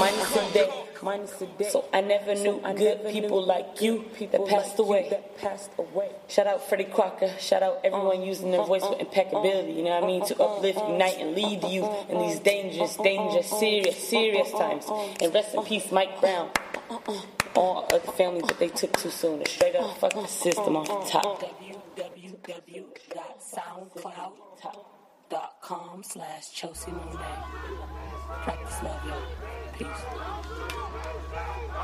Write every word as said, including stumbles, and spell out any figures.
minus a day. So I never knew good people like you that passed away. Shout out Freddie Crocker. Shout out everyone using their voice with impeccability. You know what I mean? To uplift, unite, and lead you in these dangerous, dangerous, serious, serious times. And rest in peace, Mike Brown. All of the families that they took too soon. And straight up fuck the system off the top. w w w dot soundcloud dot com slash Chelsea Monet. Practice love, y'all. Peace.